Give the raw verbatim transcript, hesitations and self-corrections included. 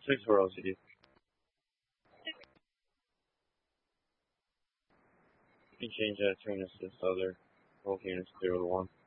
six for L C D. You can change that, turn this to this other. Both units zero to one.